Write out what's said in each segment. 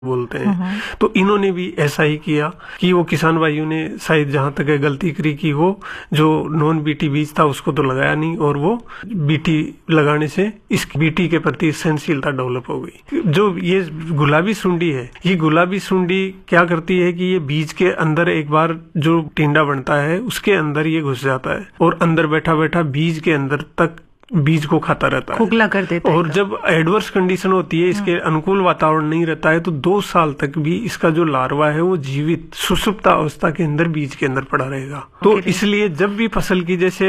बोलते हैं। तो इन्होंने भी ऐसा ही किया कि वो किसान भाइयों ने शायद जहां तक गलती करी कि वो जो नॉन बीटी बीज था उसको तो लगाया नहीं, और वो बीटी लगाने से इस बीटी के प्रति सहनशीलता डेवलप हो गई। जो ये गुलाबी सुंडी है, ये गुलाबी सुंडी क्या करती है कि ये बीज के अंदर एक बार जो टिंडा बनता है उसके अंदर ये घुस जाता है और अंदर बैठा बैठा बीज के अंदर तक बीज को खाता रहता है, खोखला कर देता है। और जब एडवर्स कंडीशन होती है, इसके अनुकूल वातावरण नहीं रहता है, तो 2 साल तक भी इसका जो लार्वा है वो जीवित सुषुप्त अवस्था के अंदर बीज के अंदर पड़ा रहेगा। तो इसलिए जब भी फसल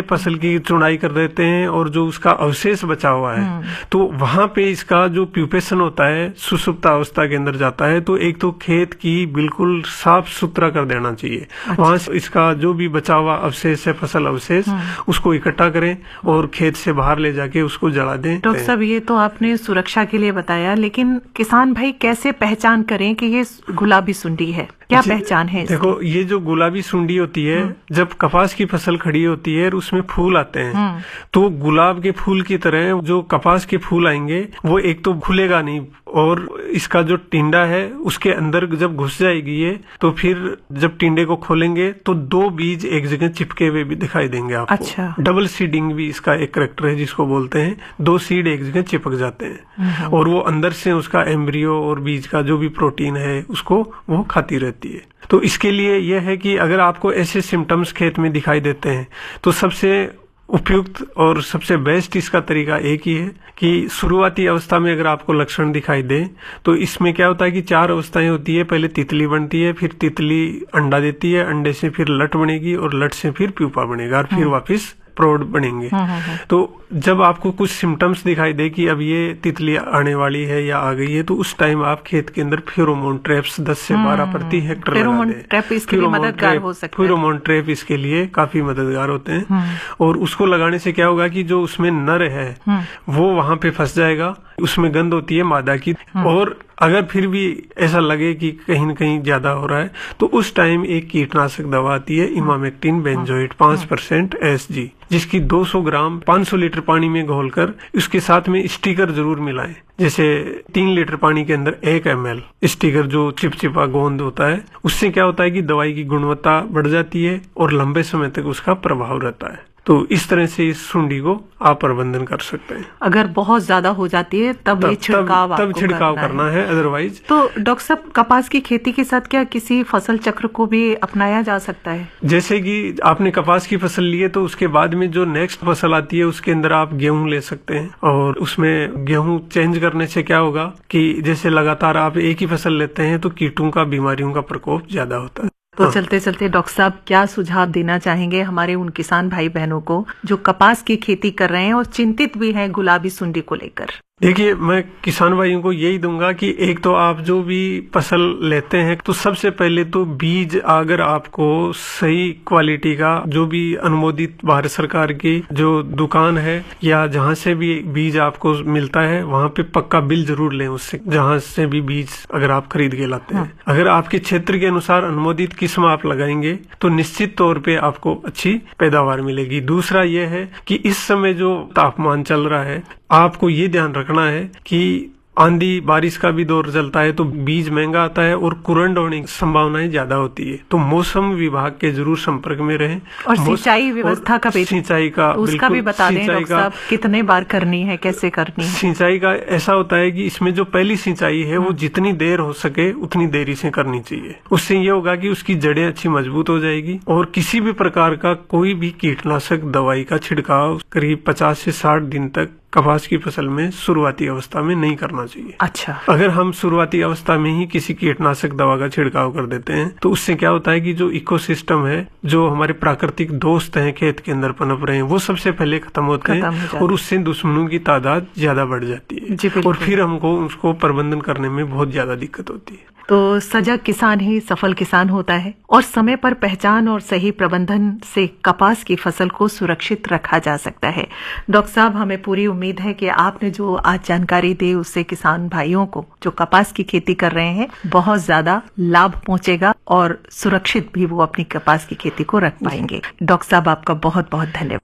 की चुनाई कर देते हैं और जो उसका अवशेष बचा हुआ है, तो वहां पे इसका जो प्यूपेशन होता है सुषुप्त अवस्था के अंदर जाता है, तो एक तो खेत की बिल्कुल साफ सुथरा कर देना चाहिए। वहां से इसका जो भी बचा हुआ अवशेष है, फसल अवशेष, उसको इकट्ठा करें और खेत से बाहर ले जाके उसको जला दें। डॉक्टर साहब, ये तो आपने सुरक्षा के लिए बताया, लेकिन किसान भाई कैसे पहचान करें कि ये गुलाबी सुंडी है? क्या पहचान है इसकी? देखो, ये जो गुलाबी सुंडी होती है, जब कपास की फसल खड़ी होती है और उसमें फूल आते हैं, तो गुलाब के फूल की तरह जो कपास के फूल आएंगे वो एक तो खुलेगा नहीं, और इसका जो टिंडा है उसके अंदर जब घुस जाएगी ये, तो फिर जब टिंडे को खोलेंगे तो 2 बीज एक जगह चिपके हुए भी दिखाई देंगे आपको। अच्छा। डबल सीडिंग भी इसका एक करैक्टर है जिसको बोलते हैं, 2 सीड एक जगह चिपक जाते हैं और वो अंदर से उसका एम्ब्रियो और बीज का जो भी प्रोटीन है उसको वो खाती रहती है। तो इसके लिए यह है कि अगर आपको ऐसे सिम्टम्स खेत में दिखाई देते हैं, तो सबसे उपयुक्त और सबसे बेस्ट इसका तरीका एक ही है कि शुरुआती अवस्था में अगर आपको लक्षण दिखाई दे, तो इसमें क्या होता है कि 4 अवस्थाएं होती है। पहले तितली बनती है, फिर तितली अंडा देती है, अंडे से फिर लट बनेगी और लट से फिर प्यूपा बनेगा और फिर वापस प्रौढ़ बनेंगे। तो जब आपको कुछ सिम्टम्स दिखाई दे कि अब ये तितली आने वाली है या आ गई है, तो उस टाइम आप खेत के अंदर फेरोमोन ट्रैप्स 10 से 12 प्रति हेक्टर लगा दें। ट्रैप इसके लिए मददगार हो सकता है। फेरोमोन ट्रैप इसके लिए काफी मददगार होते हैं, और उसको लगाने से क्या होगा कि जो उसमें नर है वो वहां पे फंस जाएगा। उसमें गंध होती है मादा की, और अगर फिर भी ऐसा लगे कि कहीं न कहीं ज्यादा हो रहा है, तो उस टाइम एक कीटनाशक दवा आती है इमामेक्टिन बेंजोएट 5% एसजी, जिसकी 200 ग्राम 500 लीटर पानी में घोलकर उसके साथ में स्टिकर जरूर मिलाएं। जैसे 3 लीटर पानी के अंदर 1 ml स्टिकर, जो चिपचिपा गोंद होता है, उससे क्या होता है कि दवाई की गुणवत्ता बढ़ जाती है और लंबे समय तक उसका प्रभाव रहता है। तो इस तरह से इस सुंडी को आप प्रबंधन कर सकते हैं। अगर बहुत ज्यादा हो जाती है तब ये छिड़काव तब छिड़काव करना है, अदरवाइज। तो डॉक्टर साहब, कपास की खेती के साथ क्या किसी फसल चक्र को भी अपनाया जा सकता है? जैसे कि आपने कपास की फसल ली है, तो उसके बाद में जो नेक्स्ट फसल आती है उसके अंदर आप गेहूं ले सकते हैं, और उसमें गेहूं चेंज करने से क्या होगा कि जैसे लगातार आप एक ही फसल लेते हैं तो कीटों का, बीमारियों का प्रकोप ज्यादा होता है। तो चलते चलते डॉक्टर साहब, क्या सुझाव देना चाहेंगे हमारे उन किसान भाई बहनों को जो कपास की खेती कर रहे हैं और चिंतित भी हैं गुलाबी सुंडी को लेकर? देखिए, मैं किसान भाइयों को यही दूंगा कि एक तो आप जो भी फसल लेते हैं, तो सबसे पहले तो बीज, अगर आपको सही क्वालिटी का जो भी अनुमोदित भारत सरकार की जो दुकान है या जहां से भी बीज आपको मिलता है, वहां पे पक्का बिल जरूर लें उससे, जहां से भी बीज अगर आप खरीद के लाते हैं। अगर आपके क्षेत्र के अनुसार अनुमोदित किस्म आप लगाएंगे तो निश्चित तौर पे आपको अच्छी पैदावार मिलेगी। दूसरा यह है कि इस समय जो तापमान चल रहा है, आपको ये ध्यान रखना है कि आंधी बारिश का भी दौर चलता है, तो बीज महंगा आता है और कुरंड होने की संभावनाएं ज्यादा होती है। तो मौसम विभाग के जरूर संपर्क में रहें। और सिंचाई व्यवस्था का भी, सिंचाई का उसका भी बता दें डॉक्टर साहब, कितने बार करनी है, कैसे करनी है? सिंचाई का ऐसा होता है कि इसमें जो पहली सिंचाई है वो जितनी देर हो सके उतनी देरी से करनी चाहिए। उससे ये होगा कि उसकी जड़ें अच्छी मजबूत हो जाएगी, और किसी भी प्रकार का कोई भी कीटनाशक दवाई का छिड़काव करीब 50 से 60 दिन तक कपास की फसल में शुरुआती अवस्था में नहीं करना चाहिए। अच्छा। अगर हम शुरुआती अवस्था में ही किसी कीटनाशक दवा का छिड़काव कर देते हैं, तो उससे क्या होता है कि जो इकोसिस्टम है, जो हमारे प्राकृतिक दोस्त हैं खेत के अंदर पनप रहे हैं, वो सबसे पहले खत्म होते हैं, और उससे दुश्मनों की तादाद ज्यादा बढ़ जाती है, और फिर हमको उसको प्रबंधन करने में बहुत ज्यादा दिक्कत होती है। तो सजग किसान ही सफल किसान होता है, और समय पर पहचान और सही प्रबंधन से कपास की फसल को सुरक्षित रखा जा सकता है। डॉक्टर साहब, हमें पूरी उम्मीद है कि आपने जो आज जानकारी दी उससे किसान भाइयों को जो कपास की खेती कर रहे हैं बहुत ज्यादा लाभ पहुंचेगा, और सुरक्षित भी वो अपनी कपास की खेती को रख पाएंगे। डॉक्टर साहब, आपका बहुत बहुत धन्यवाद।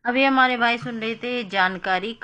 अभी हमारे भाई सुन रहे थे जानकारी